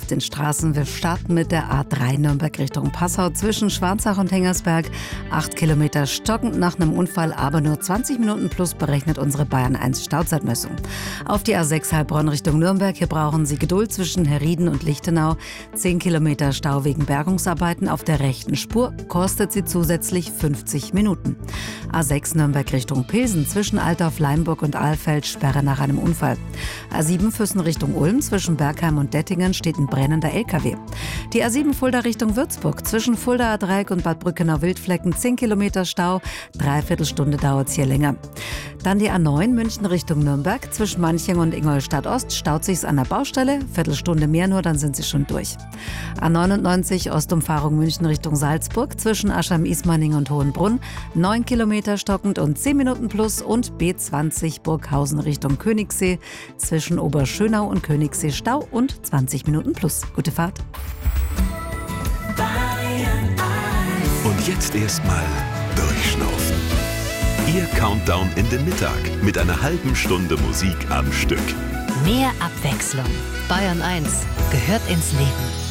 den Straßen. Wir starten mit der A3 Nürnberg Richtung Passau zwischen Schwarzach und Hengersberg. 8 Kilometer stockend nach einem Unfall, aber nur 20 Minuten plus berechnet unsere Bayern 1 Stauzeitmessung. Auf die A6 Heilbronn Richtung Nürnberg. Hier brauchen Sie Geduld zwischen Herrieden und Lichtenau. 10 Kilometer Stau wegen Bergungsarbeiten auf der rechten Spur. Kostet Sie zusätzlich 50 Minuten. A6 Nürnberg Richtung Pilsen zwischen Altdorf, Leimburg und Alfeld. Sperre nach einem Unfall. A7 Füssen Richtung Ulm zwischen Bergheim und Dettingen steht ein brennender LKW. Die A7 Fulda Richtung Würzburg zwischen Fuldaer Dreieck und Bad Brückenau Wildflecken 10 Kilometer Stau, dreiviertel Stunde dauert es hier länger. Dann die A9 München Richtung Nürnberg zwischen Manching und Ingolstadt Ost staut sich's an der Baustelle, Viertelstunde mehr nur, dann sind Sie schon durch. A99 Ostumfahrung München Richtung Salzburg zwischen Aschheim-Ismaning und Hohenbrunn 9 Kilometer stockend und 10 Minuten plus und B20 Burghausen Richtung Königssee zwischen Oberschönau und Königssee Stau und 20 Minuten plus. Gute Fahrt. Und jetzt erstmal durchschnaufen. Ihr Countdown in den Mittag mit einer halben Stunde Musik am Stück. Mehr Abwechslung. Bayern 1 gehört ins Leben.